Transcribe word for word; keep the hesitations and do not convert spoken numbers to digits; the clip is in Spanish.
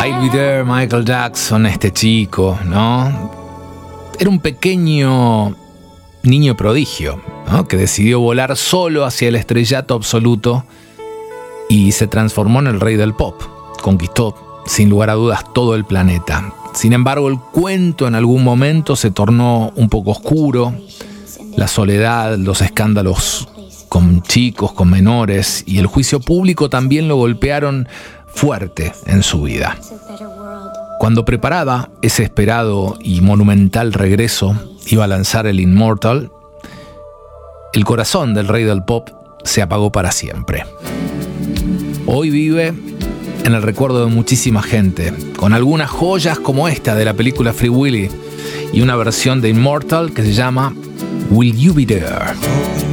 I'll Be There, Michael Jackson, este chico, ¿no? Era un pequeño niño prodigio, ¿no? Que decidió volar solo hacia el estrellato absoluto y se transformó en el rey del pop. Conquistó, sin lugar a dudas, todo el planeta. Sin embargo, el cuento en algún momento se tornó un poco oscuro. La soledad, los escándalos con chicos, con menores y el juicio público también lo golpearon fuerte en su vida. Cuando preparaba ese esperado y monumental regreso, iba a lanzar el Immortal, el corazón del rey del pop se apagó para siempre. Hoy vive en el recuerdo de muchísima gente, con algunas joyas como esta de la película Free Willy y una versión de Immortal que se llama Will You Be There?